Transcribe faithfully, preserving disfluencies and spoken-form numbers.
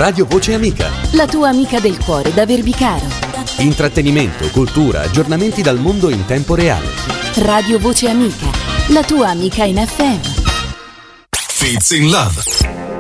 Radio Voce Amica, la tua amica del cuore da Verbicaro. Intrattenimento, cultura, aggiornamenti dal mondo in tempo reale. Radio Voce Amica, la tua amica in F M. Fades in Love.